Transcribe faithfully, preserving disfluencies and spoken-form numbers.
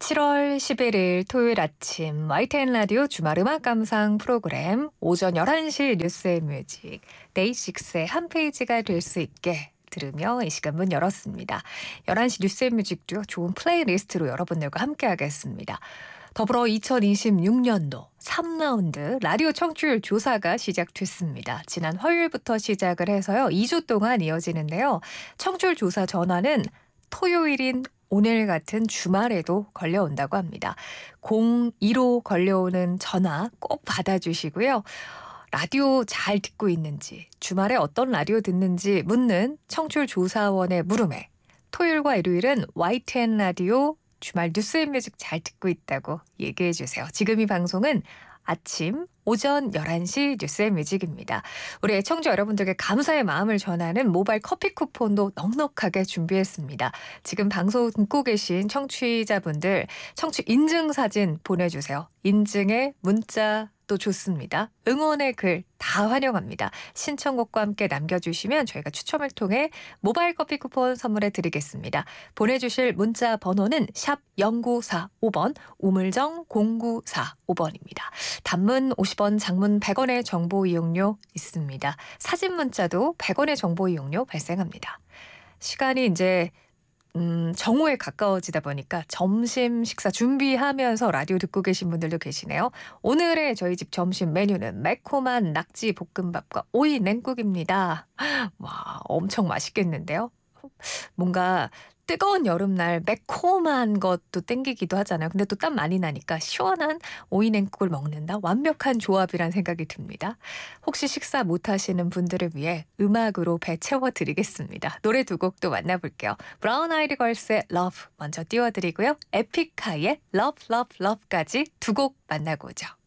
칠월 십일일 토요일 아침 와이티엔 라디오 주말 음악 감상 프로그램 오전 열한 시 뉴스의 뮤직 데이식스의 한 페이지가 될 수 있게 들으며 이 시간 문 열었습니다. 열한 시 뉴스의 뮤직도 좋은 플레이리스트로 여러분들과 함께 하겠습니다. 더불어 이천이십육 년도 삼 라운드 라디오 청취율 조사가 시작됐습니다. 지난 화요일부터 시작을 해서요. 이 주 동안 이어지는데요. 청취율 조사 전화는 토요일인 오늘 같은 주말에도 걸려온다고 합니다. 공이로 걸려오는 전화 꼭 받아주시고요. 라디오 잘 듣고 있는지, 주말에 어떤 라디오 듣는지 묻는 청취율 조사원의 물음에 토요일과 일요일은 와이티엔 라디오 주말 뉴스앤뮤직 잘 듣고 있다고 얘기해 주세요. 지금 이 방송은 아침 오전 열한 시 뉴스앤뮤직입니다. 우리 애청자 여러분들께 감사의 마음을 전하는 모바일 커피 쿠폰도 넉넉하게 준비했습니다. 지금 방송 듣고 계신 청취자분들 청취 인증 사진 보내주세요. 인증에 문자도 좋습니다. 응원의 글 다 환영합니다. 신청곡과 함께 남겨주시면 저희가 추첨을 통해 모바일 커피 쿠폰 선물해 드리겠습니다. 보내주실 문자 번호는 샵 공구사오 번, 우물정 공구사오 번입니다. 단문 오십 원, 장문 백 원의 정보 이용료 있습니다. 사진 문자도 백 원의 정보 이용료 발생합니다. 시간이 이제 음, 정오에 가까워지다 보니까 점심 식사 준비하면서 라디오 듣고 계신 분들도 계시네요. 오늘의 저희 집 점심 메뉴는 매콤한 낙지 볶음밥과 오이 냉국입니다. 와, 엄청 맛있겠는데요? 뭔가 뜨거운 여름날 매콤한 것도 땡기기도 하잖아요. 근데 또 땀 많이 나니까 시원한 오이 냉국을 먹는다? 완벽한 조합이란 생각이 듭니다. 혹시 식사 못하시는 분들을 위해 음악으로 배 채워드리겠습니다. 노래 두 곡도 만나볼게요. 브라운 아이드 걸스의 Love 먼저 띄워드리고요. 에픽하이의 Love, Love, Love까지 두 곡 만나고 오죠.